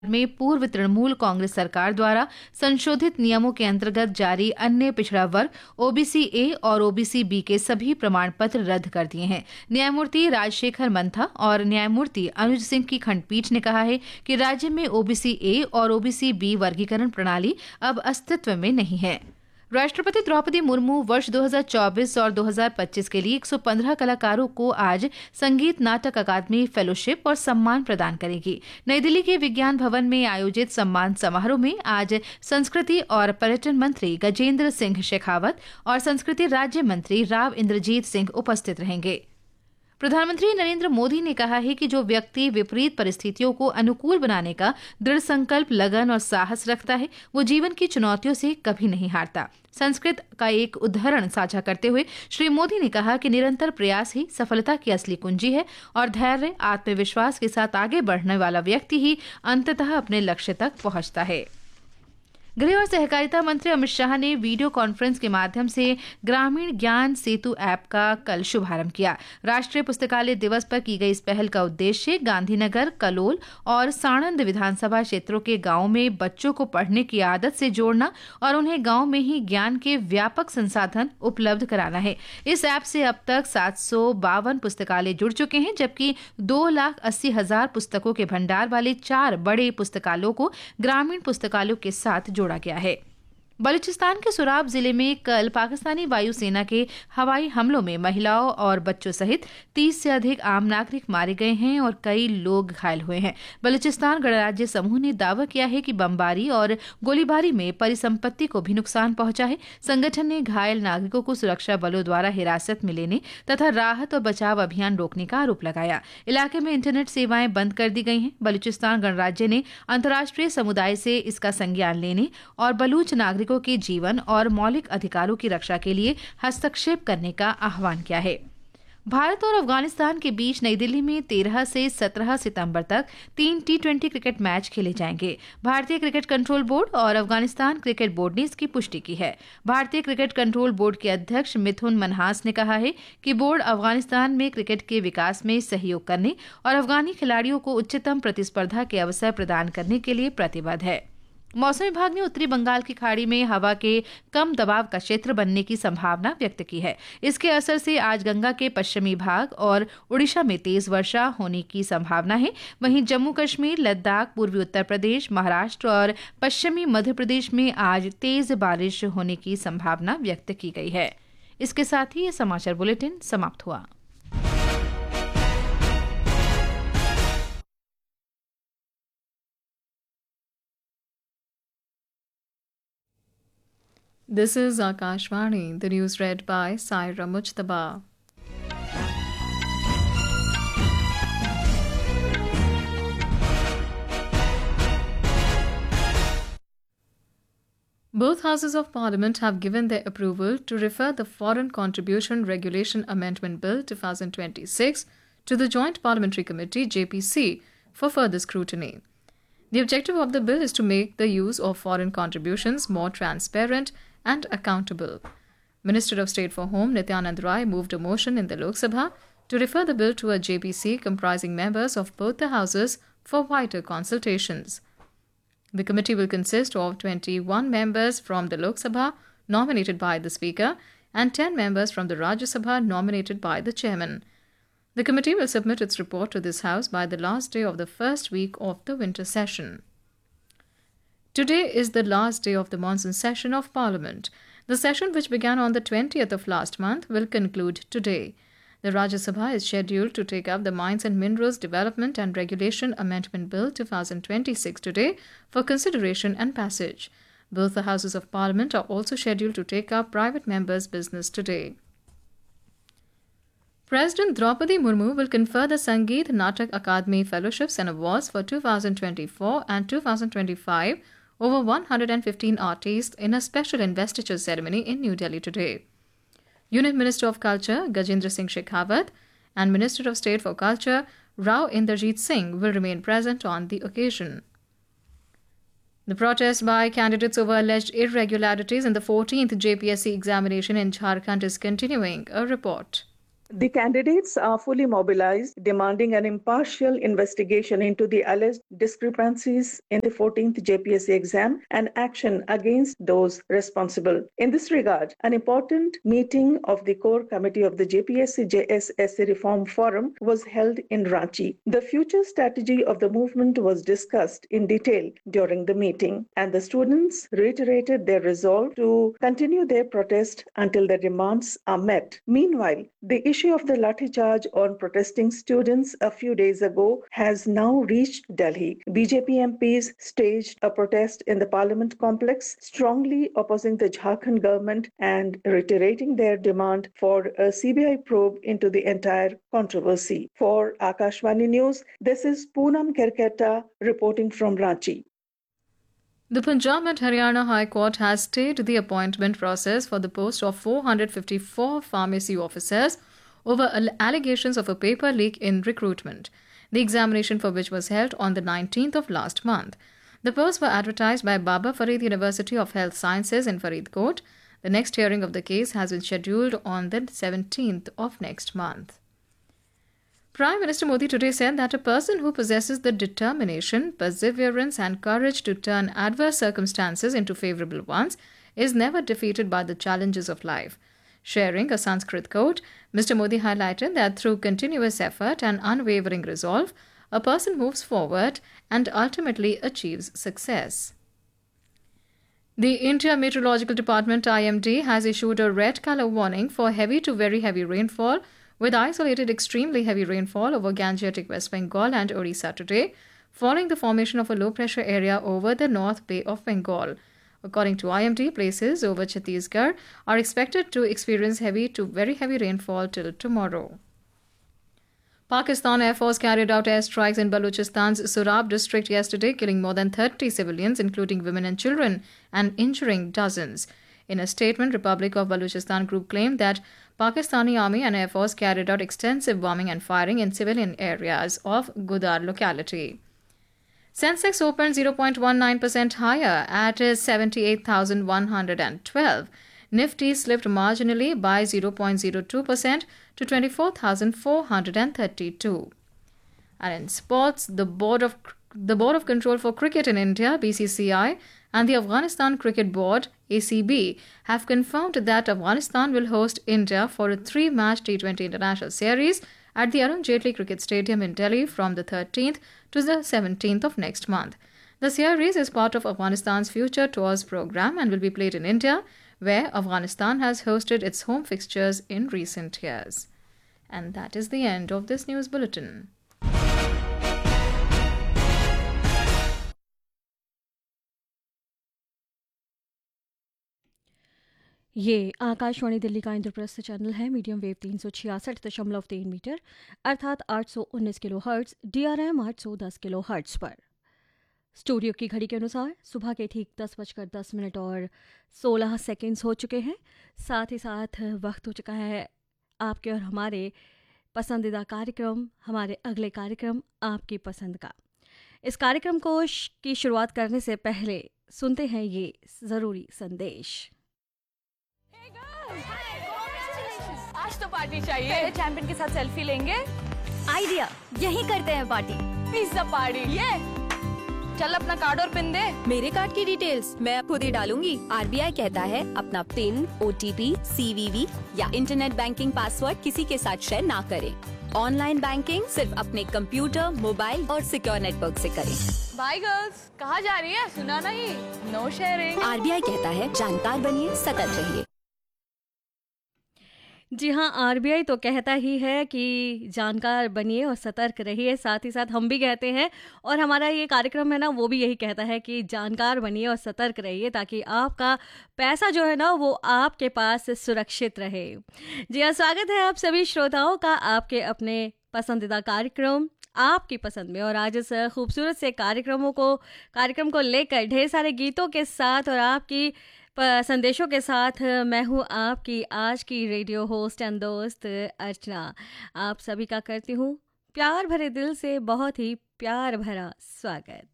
में पूर्व तृणमूल कांग्रेस सरकार द्वारा संशोधित नियमों के अंतर्गत जारी अन्य पिछड़ा वर्ग ओबीसी ए और ओबीसी बी के सभी प्रमाण पत्र रद्द कर दिए हैं। न्यायमूर्ति राजशेखर मंथा और न्यायमूर्ति अनुज सिंह की खंडपीठ ने कहा है कि राज्य में ओबीसी ए और ओबीसी बी वर्गीकरण प्रणाली अब अस्तित्व में नहीं है। राष्ट्रपति द्रौपदी मुर्मू वर्ष 2024 और 2025 के लिए 115 कलाकारों को आज संगीत नाटक अकादमी फेलोशिप और सम्मान प्रदान करेगी। नई दिल्ली के विज्ञान भवन में आयोजित सम्मान समारोह में आज संस्कृति और पर्यटन मंत्री गजेंद्र सिंह शेखावत और संस्कृति राज्य मंत्री राव इंद्रजीत सिंह उपस्थित रहेंगे। प्रधानमंत्री नरेंद्र मोदी ने कहा है कि जो व्यक्ति विपरीत परिस्थितियों को अनुकूल बनाने का दृढ़ संकल्प, लगन और साहस रखता है, वो जीवन की चुनौतियों से कभी नहीं हारता। संस्कृत का एक उदाहरण साझा करते हुए श्री मोदी ने कहा कि निरंतर प्रयास ही सफलता की असली कुंजी है और धैर्य, आत्मविश्वास के साथ आगे बढ़ने वाला व्यक्ति ही अंततः अपने लक्ष्य तक पहुंचता है। गृह और सहकारिता मंत्री अमित शाह ने वीडियो कॉन्फ्रेंस के माध्यम से ग्रामीण ज्ञान सेतु ऐप का कल शुभारंभ किया। राष्ट्रीय पुस्तकालय दिवस पर की गई इस पहल का उद्देश्य गांधीनगर, कलोल और साणंद विधानसभा क्षेत्रों के गांवों में बच्चों को पढ़ने की आदत से जोड़ना और उन्हें गांव में ही ज्ञान के व्यापक संसाधन उपलब्ध कराना है। इस ऐप से अब तक 752 पुस्तकालय जुड़ चुके हैं, जबकि 2,80,000 पुस्तकों के भंडार वाले 4 बड़े पुस्तकालयों को ग्रामीण पुस्तकालयों के साथ जोड़ा गया है। बलूचिस्तान के सुराब जिले में कल पाकिस्तानी वायुसेना के हवाई हमलों में महिलाओं और बच्चों सहित 30 से अधिक आम नागरिक मारे गए हैं और कई लोग घायल हुए हैं। बलूचिस्तान गणराज्य समूह ने दावा किया है कि बमबारी और गोलीबारी में परिसंपत्ति को भी नुकसान पहुंचा है। संगठन ने घायल नागरिकों को सुरक्षा बलों द्वारा हिरासत में लेने तथा राहत और बचाव अभियान रोकने का आरोप लगाया। इलाके में इंटरनेट सेवाएं बंद कर दी गई हैं। बलूचिस्तान गणराज्य ने अंतर्राष्ट्रीय समुदाय से इसका संज्ञान लेने और बलूच नागरिकों के जीवन और मौलिक अधिकारों की रक्षा के लिए हस्तक्षेप करने का आह्वान किया है। भारत और अफगानिस्तान के बीच नई दिल्ली में 13 से 17 सितंबर तक 3 T20 क्रिकेट मैच खेले जाएंगे। भारतीय क्रिकेट कंट्रोल बोर्ड और अफगानिस्तान क्रिकेट बोर्ड ने इसकी पुष्टि की है। भारतीय क्रिकेट कंट्रोल बोर्ड के अध्यक्ष मिथुन मनहास ने कहा है कि बोर्ड अफगानिस्तान में क्रिकेट के विकास में सहयोग करने और अफगानी खिलाड़ियों को उच्चतम प्रतिस्पर्धा के अवसर प्रदान करने के लिए प्रतिबद्ध है। मौसम विभाग ने उत्तरी बंगाल की खाड़ी में हवा के कम दबाव का क्षेत्र बनने की संभावना व्यक्त की है। इसके असर से आज गंगा के पश्चिमी भाग और उड़ीसा में तेज वर्षा होने की संभावना है। वहीं जम्मू कश्मीर, लद्दाख, पूर्वी उत्तर प्रदेश, महाराष्ट्र और पश्चिमी मध्य प्रदेश में आज तेज बारिश होने की संभावना व्यक्त की गई है। इसके साथ ही ये समाचार बुलेटिन समाप्त हुआ। This is Akashvani, the news read by Saira Mujtaba. Both houses of Parliament have given their approval to refer the Foreign Contribution Regulation Amendment Bill 2026 to the Joint Parliamentary Committee JPC for further scrutiny. The objective of the bill is to make the use of foreign contributions more transparent and accountable. Minister of State for Home Nityanand Rai moved a motion in the Lok Sabha to refer the bill to a JPC comprising members of both the houses for wider consultations. The committee will consist of 21 members from the Lok Sabha nominated by the Speaker and 10 members from the Rajya Sabha nominated by the Chairman. The committee will submit its report to this House by the last day of the first week of the winter session. Today is the last day of the monsoon session of Parliament. The session, which began on the 20th of last month, will conclude today. The Rajya Sabha is scheduled to take up the Mines and Minerals Development and Regulation Amendment Bill 2026 today for consideration and passage. Both the Houses of Parliament are also scheduled to take up private members' business today. President Draupadi Murmu will confer the Sangeet Natak Akademi Fellowships and Awards for 2024 and 2025 over 115 artists in a special investiture ceremony in New Delhi today. Union Minister of Culture Gajendra Singh Shekhawat and Minister of State for Culture Rao Inderjeet Singh will remain present on the occasion. The protest by candidates over alleged irregularities in the 14th JPSC examination in Jharkhand is continuing. A report. The candidates are fully mobilized, demanding an impartial investigation into the alleged discrepancies in the 14th JPSC exam and action against those responsible. In this regard, an important meeting of the core committee of the JPSC JSSC Reform Forum was held in Ranchi. The future strategy of the movement was discussed in detail during the meeting, and the students reiterated their resolve to continue their protest until their demands are met. Meanwhile, the issue of the lathi charge on protesting students a few days ago has now reached Delhi. BJP MPs staged a protest in the Parliament complex, strongly opposing the Jharkhand government and reiterating their demand for a CBI probe into the entire controversy. For Akashvani News, this is Poonam Kerketa reporting from Ranchi. The Punjab and Haryana High Court has stayed the appointment process for the post of 454 pharmacy officers over allegations of a paper leak in recruitment, the examination for which was held on the 19th of last month. The posts were advertised by Baba Farid University of Health Sciences in Faridkot. The next hearing of the case has been scheduled on the 17th of next month. Prime Minister Modi today said that a person who possesses the determination, perseverance and courage to turn adverse circumstances into favorable ones is never defeated by the challenges of life. Sharing a Sanskrit quote, Mr. Modi highlighted that through continuous effort and unwavering resolve, a person moves forward and ultimately achieves success. The India Meteorological Department IMD has issued a red color warning for heavy to very heavy rainfall, with isolated extremely heavy rainfall over Gangetic West Bengal and Odisha today, following the formation of a low-pressure area over the North Bay of Bengal. According to IMD, places over Chhattisgarh are expected to experience heavy to very heavy rainfall till tomorrow. Pakistan Air Force carried out airstrikes in Baluchistan's Surab district yesterday, killing more than 30 civilians, including women and children, and injuring dozens. In a statement, Republic of Baluchistan group claimed that Pakistani Army and Air Force carried out extensive bombing and firing in civilian areas of Gudar locality. Sensex opened 0.19% higher at 78,112. Nifty slipped marginally by 0.02% to 24,432. And in sports, the Board of Control for Cricket in India, BCCI, and the Afghanistan Cricket Board, ACB, have confirmed that Afghanistan will host India for a 3-match T20 international series at the Arun Jaitley Cricket Stadium in Delhi from the 13th to the 17th of next month. The series is part of Afghanistan's Future Tours program and will be played in India, where Afghanistan has hosted its home fixtures in recent years. And that is the end of this news bulletin. ये आकाशवाणी दिल्ली का Indraprastha channel है। Medium wave 366.3 metre अर्थात 819 kilo hertz, DRM 810 kilo hertz पर। Studio की घड़ी के अनुसार सुबह के ठीक 10:10 और 16 सेकंड्स हो चुके हैं। साथ ही साथ वक्त हो चुका है आपके और हमारे पसंदीदा कार्यक्रम, हमारे अगले कार्यक्रम आपकी पसंद का। इस कार्यक्रम की शुरुआत करने से पहले सुनते हैं ये ज़रूरी संदेश। आज तो पार्टी चाहिए। पहले चैंपियन के साथ सेल्फी लेंगे। आइडिया, यही करते हैं पार्टी। Pizza party. ये चल अपना कार्ड और पिन दे। मेरे कार्ड की डिटेल्स मैं खुद ही डालूंगी। RBI कहता है अपना पिन, OTP, CVV या इंटरनेट बैंकिंग पासवर्ड किसी के साथ शेयर ना करें। ऑनलाइन बैंकिंग सिर्फ अपने कंप्यूटर, मोबाइल और सिक्योर नेटवर्क से करें। बाय गर्ल्स, कहाँ जा रही है? सुना नहीं? No sharing. RBI कहता है जानकार बनिए, सतर्क रहिए। जी हाँ, RBI तो कहता ही है कि जानकार बनिए और सतर्क रहिए। साथ ही साथ हम भी कहते हैं और हमारा ये कार्यक्रम है ना, वो भी यही कहता है कि जानकार बनिए और सतर्क रहिए, ताकि आपका पैसा जो है ना वो आपके पास सुरक्षित रहे। जी हाँ, स्वागत है आप सभी श्रोताओं का आपके अपने पसंदीदा कार्यक्रम आपकी पसंद में। और आज इस खूबसूरत से कार्यक्रम को लेकर ढेर सारे गीतों के साथ और आपकी संदेशों के साथ मैं हूँ आपकी आज की रेडियो होस्ट एंड दोस्त अर्चना। आप सभी का करती हूँ प्यार भरे दिल से बहुत ही प्यार भरा स्वागत।